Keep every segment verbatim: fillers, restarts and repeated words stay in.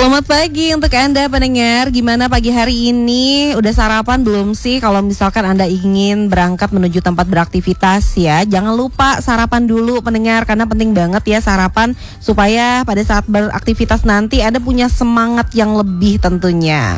Selamat pagi untuk Anda pendengar. Gimana pagi hari ini? Udah sarapan belum sih? Kalau misalkan Anda ingin berangkat menuju tempat beraktivitas ya, jangan lupa sarapan dulu pendengar, karena penting banget ya sarapan supaya pada saat beraktivitas nanti Anda punya semangat yang lebih tentunya.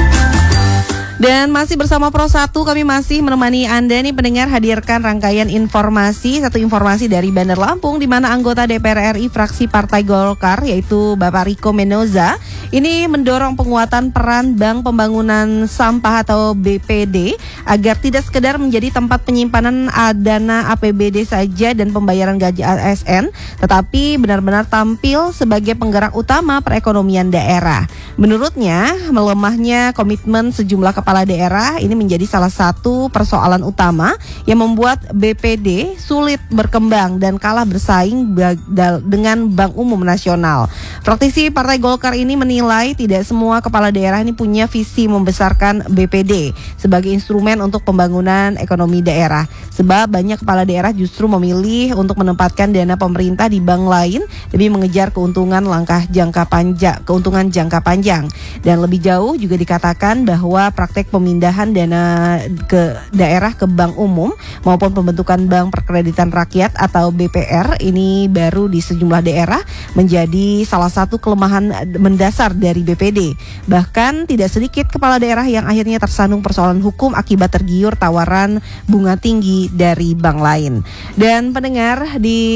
Dan masih bersama Pro satu, kami masih menemani Anda nih pendengar, hadirkan rangkaian informasi. Satu informasi dari Bandar Lampung, di mana anggota D P R R I fraksi Partai Golkar yaitu Bapak Riko Menoza ini mendorong penguatan peran Bank Pembangunan Sampah atau B P D agar tidak sekedar menjadi tempat penyimpanan dana A P B D saja dan pembayaran gaji A S N, tetapi benar-benar tampil sebagai penggerak utama perekonomian daerah. Menurutnya, melemahnya komitmen sejumlah kepala daerah ini menjadi salah satu persoalan utama yang membuat B P D sulit berkembang dan kalah bersaing dengan Bank Umum Nasional. Praktisi Partai Golkar ini menilai tidak semua kepala daerah ini punya visi membesarkan B P D sebagai instrumen untuk pembangunan ekonomi daerah. Sebab banyak kepala daerah justru memilih untuk menempatkan dana pemerintah di bank lain demi mengejar keuntungan langkah jangka panjang, keuntungan jangka panjang. Dan lebih jauh juga dikatakan bahwa praktek pemindahan dana ke daerah ke bank umum maupun pembentukan bank perkreditan rakyat atau B P R ini baru di sejumlah daerah menjadi salah satu kelemahan mendasar dari B P D. Bahkan tidak sedikit kepala daerah yang akhirnya tersandung persoalan hukum akibat tergiur tawaran bunga tinggi dari bank lain. Dan pendengar,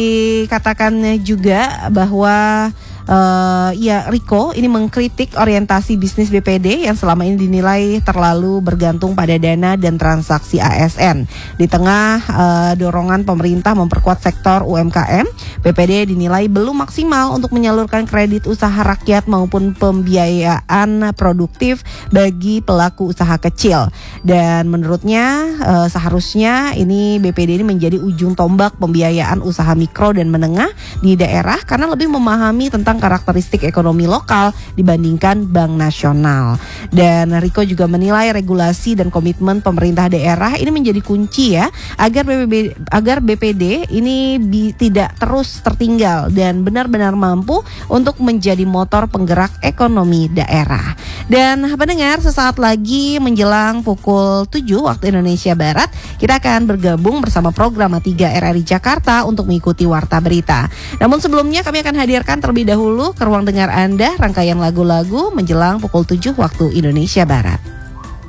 dikatakan juga bahwa Uh, ya Riko ini mengkritik orientasi bisnis B P D yang selama ini dinilai terlalu bergantung pada dana dan transaksi A S N. Di tengah uh, dorongan pemerintah memperkuat sektor U M K M, B P D dinilai belum maksimal untuk menyalurkan kredit usaha rakyat maupun pembiayaan produktif bagi pelaku usaha kecil. Dan menurutnya uh, seharusnya ini B P D ini menjadi ujung tombak pembiayaan usaha mikro dan menengah di daerah karena lebih memahami tentang karakteristik ekonomi lokal dibandingkan Bank Nasional. Dan Riko juga menilai regulasi dan komitmen pemerintah daerah ini menjadi kunci ya agar B P D, agar B P D ini bi, tidak terus tertinggal dan benar-benar mampu untuk menjadi motor penggerak ekonomi daerah. Dan pendengar, sesaat lagi menjelang pukul tujuh waktu Indonesia Barat, kita akan bergabung bersama program tiga R R I Jakarta untuk mengikuti Warta Berita. Namun sebelumnya kami akan hadirkan terlebih dahulu ke ruang dengar Anda rangkaian lagu-lagu menjelang pukul tujuh waktu Indonesia Barat.